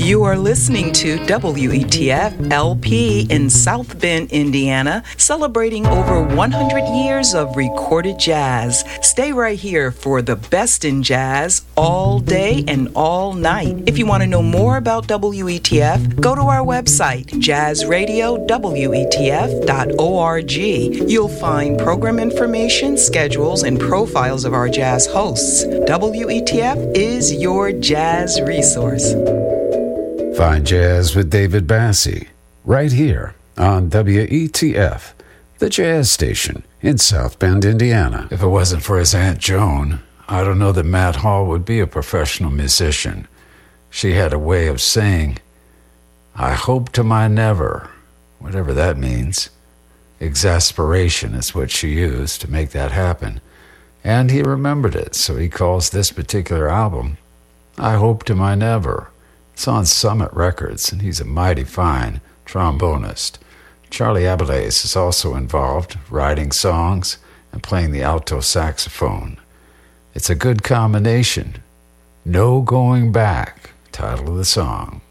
You are listening to WETF LP in South Bend, Indiana, celebrating over 100 years of recorded jazz. Stay right here for the best in jazz all day and all night. If you want to know more about WETF, go to our website, jazzradiowetf.org. You'll find program information, schedules, and profiles of our jazz hosts. WETF is your jazz resource. Fine Jazz with David Bassie, right here on WETF, the jazz station in South Bend, Indiana. If it wasn't for his Aunt Joan, I don't know that Matt Hall would be a professional musician. She had a way of saying, "I hope to my never," whatever that means. Exasperation is what she used to make that happen. And he remembered it, so he calls this particular album, "I Hope to My Never." It's on Summit Records, and he's a mighty fine trombonist. Charlie Abelaze is also involved, writing songs and playing the alto saxophone. It's a good combination. No Going Back, title of the song.